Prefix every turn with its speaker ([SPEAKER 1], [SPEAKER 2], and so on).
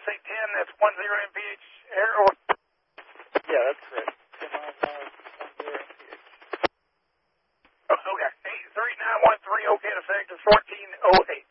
[SPEAKER 1] say 10, that's 10 mph air, or?
[SPEAKER 2] Yeah, that's correct. 10 miles an hour, 10 mph.
[SPEAKER 1] Okay. 3913, okay, effective 1408.